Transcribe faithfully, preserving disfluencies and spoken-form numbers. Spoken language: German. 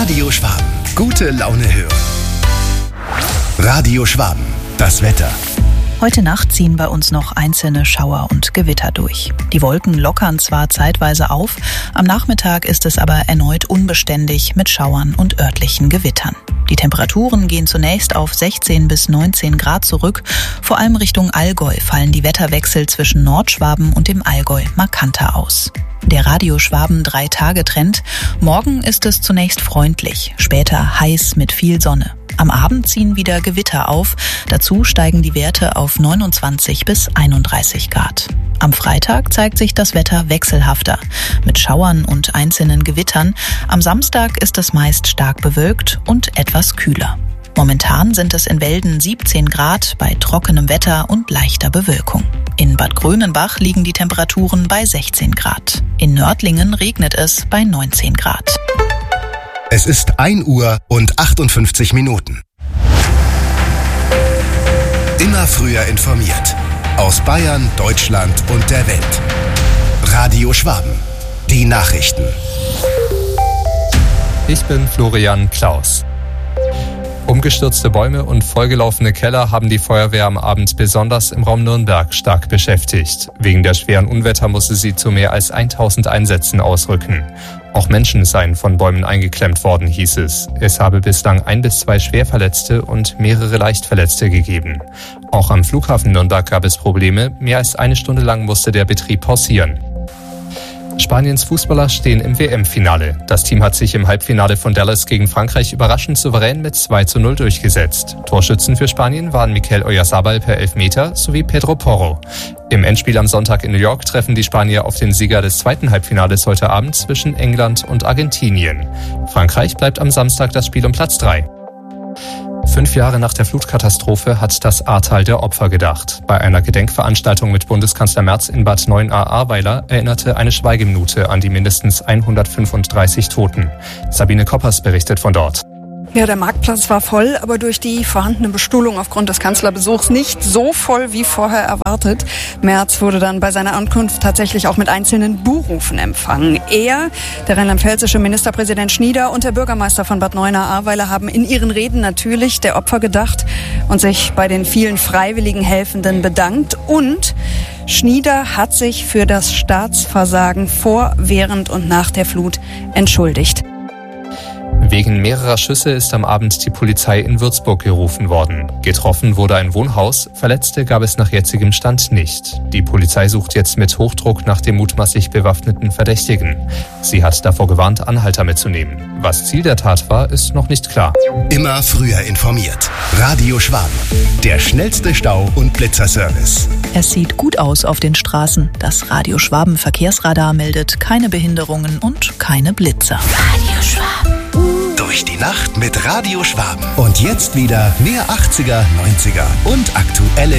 Radio Schwaben. Gute Laune hören. Radio Schwaben. Das Wetter. Heute Nacht ziehen bei uns noch einzelne Schauer und Gewitter durch. Die Wolken lockern zwar zeitweise auf, am Nachmittag ist es aber erneut unbeständig mit Schauern und örtlichen Gewittern. Die Temperaturen gehen zunächst auf sechzehn bis neunzehn Grad zurück. Vor allem Richtung Allgäu fallen die Wetterwechsel zwischen Nordschwaben und dem Allgäu markanter aus. Der Radio Schwaben drei-Tage-Trend. Morgen ist es zunächst freundlich, später heiß mit viel Sonne. Am Abend ziehen wieder Gewitter auf. Dazu steigen die Werte auf neunundzwanzig bis einunddreißig Grad. Am Freitag zeigt sich das Wetter wechselhafter, mit Schauern und einzelnen Gewittern. Am Samstag ist es meist stark bewölkt und etwas kühler. Momentan sind es in Welden siebzehn Grad bei trockenem Wetter und leichter Bewölkung. In Bad Grönenbach liegen die Temperaturen bei sechzehn Grad. In Nördlingen regnet es bei neunzehn Grad. Es ist ein Uhr und achtundfünfzig Minuten. Immer früher informiert. Aus Bayern, Deutschland und der Welt. Radio Schwaben. Die Nachrichten. Ich bin Florian Klaus. Umgestürzte Bäume und vollgelaufene Keller haben die Feuerwehr am Abend besonders im Raum Nürnberg stark beschäftigt. Wegen der schweren Unwetter musste sie zu mehr als tausend Einsätzen ausrücken. Auch Menschen seien von Bäumen eingeklemmt worden, hieß es. Es habe bislang ein bis zwei Schwerverletzte und mehrere Leichtverletzte gegeben. Auch am Flughafen Nürnberg gab es Probleme. Mehr als eine Stunde lang musste der Betrieb pausieren. Spaniens Fußballer stehen im W M-Finale. Das Team hat sich im Halbfinale von Dallas gegen Frankreich überraschend souverän mit zwei zu null durchgesetzt. Torschützen für Spanien waren Mikel Oyarzabal per Elfmeter sowie Pedro Porro. Im Endspiel am Sonntag in New York treffen die Spanier auf den Sieger des zweiten Halbfinales heute Abend zwischen England und Argentinien. Frankreich bleibt am Samstag das Spiel um Platz drei. Fünf Jahre nach der Flutkatastrophe hat das Ahrtal der Opfer gedacht. Bei einer Gedenkveranstaltung mit Bundeskanzler Merz in Bad Neuenahr-Ahrweiler erinnerte eine Schweigeminute an die mindestens hundertfünfunddreißig Toten. Sabine Koppers berichtet von dort. Ja, der Marktplatz war voll, aber durch die vorhandene Bestuhlung aufgrund des Kanzlerbesuchs nicht so voll wie vorher erwartet. Merz wurde dann bei seiner Ankunft tatsächlich auch mit einzelnen Buhrufen empfangen. Er, der rheinland-pfälzische Ministerpräsident Schnieder und der Bürgermeister von Bad Neuenahr-Ahrweiler haben in ihren Reden natürlich der Opfer gedacht und sich bei den vielen freiwilligen Helfenden bedankt. Und Schnieder hat sich für das Staatsversagen vor, während und nach der Flut entschuldigt. Wegen mehrerer Schüsse ist am Abend die Polizei in Würzburg gerufen worden. Getroffen wurde ein Wohnhaus, Verletzte gab es nach jetzigem Stand nicht. Die Polizei sucht jetzt mit Hochdruck nach dem mutmaßlich bewaffneten Verdächtigen. Sie hat davor gewarnt, Anhalter mitzunehmen. Was Ziel der Tat war, ist noch nicht klar. Immer früher informiert. Radio Schwaben. Der schnellste Stau- und Blitzerservice. Es sieht gut aus auf den Straßen. Das Radio Schwaben Verkehrsradar meldet keine Behinderungen und keine Blitzer. Radio Schwaben. Durch die Nacht mit Radio Schwaben. Und jetzt wieder mehr achtziger, neunziger und aktuelle